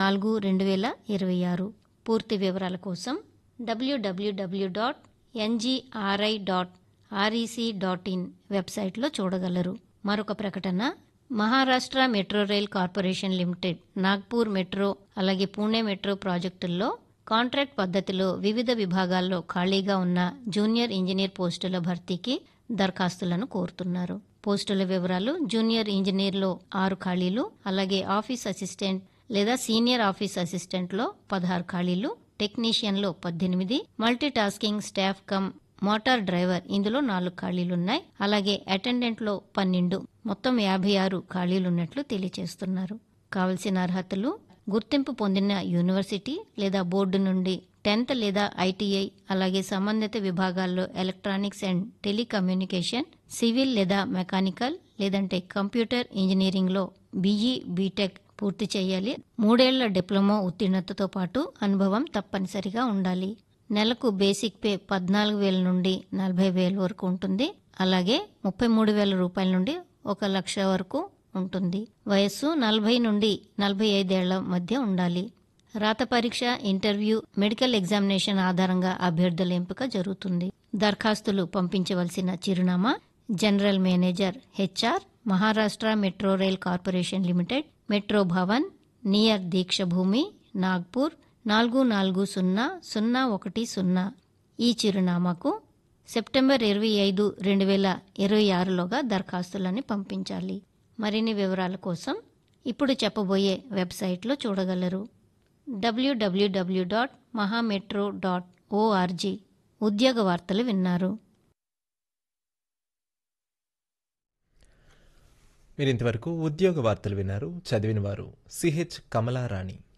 4/2026. పూర్తి వివరాల కోసం www.ngri.rec.in వెబ్సైట్లో చూడగలరు. మరొక ప్రకటన, Maharashtra metro rail corporation limited Nagpur metro అలాగే పూణే మెట్రో ప్రాజెక్టుల్లో కాంట్రాక్ట్ పద్ధతిలో వివిధ విభాగాల్లో ఖాళీగా ఉన్న జూనియర్ ఇంజనీర్ పోస్టుల భర్తీకి దరఖాస్తులను కోరుతున్నారు. పోస్టుల వివరాలు: జూనియర్ ఇంజనీర్లో 6 ఖాళీలు, అలాగే ఆఫీస్ అసిస్టెంట్ లేదా సీనియర్ ఆఫీస్ అసిస్టెంట్లో 16 ఖాళీలు, టెక్నీషియన్లో 18, multi tasking staff come motor driver ఇందులో 4 ఖాళీలున్నాయి. అలాగే అటెండెంట్లో 12, మొత్తం 56 ఖాళీలున్నట్లు తెలియజేస్తున్నారు. కావలసిన అర్హతలు: గుర్తింపు పొందిన యూనివర్సిటీ లేదా బోర్డు నుండి 10th లేదా ఐటీఐ, అలాగే సంబంధిత విభాగాల్లో ఎలక్ట్రానిక్స్ అండ్ టెలికమ్యూనికేషన్, సివిల్ లేదా మెకానికల్ లేదంటే కంప్యూటర్ ఇంజనీరింగ్లో బీఈ బీటెక్ పూర్తి చేయాలి. 3 ఏళ్ల డిప్లొమా ఉత్తీర్ణతతో పాటు అనుభవం తప్పనిసరిగా ఉండాలి. నెలకు బేసిక్ పే 14,000 నుండి 40,000 వరకు ఉంటుంది. అలాగే 33,000 రూపాయల నుండి 1,00,000 వరకు ఉంటుంది. వయస్సు 40 నుండి 45 ఏళ్ల మధ్య ఉండాలి. రాత పరీక్ష, ఇంటర్వ్యూ, మెడికల్ ఎగ్జామినేషన్ ఆధారంగా అభ్యర్థుల ఎంపిక జరుగుతుంది. దరఖాస్తులు పంపించవలసిన చిరునామా: general manager HR, Maharashtra metro rail corporation limited, metro Bhavan, near Deekshabhoomi, Nagpur 440010. ఈ చిరునామాకు సెప్టెంబర్ 25, 2026లోగా దరఖాస్తులని పంపించాలి. మరిన్ని వివరాల కోసం ఇప్పుడు చెప్పబోయే వెబ్సైట్లో చూడగలరు. www.mahametro.org. ఉద్యోగ వార్తలు విన్నారు. మీరు ఇంతవరకు ఉద్యోగ వార్తలు విన్నారు. చదివిన వారు సిహెచ్ కమలారాణి.